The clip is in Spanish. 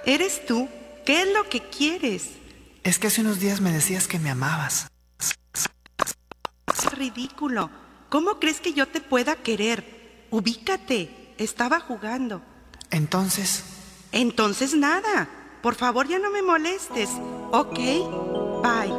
¿Eres tú? ¿Qué es lo que quieres? Es que hace unos días me decías que me amabas. Es ridículo. ¿Cómo crees que yo te pueda querer? Ubícate. Estaba jugando. Entonces, Entonces nada. Por favor, ya no me molestes. Ok, bye.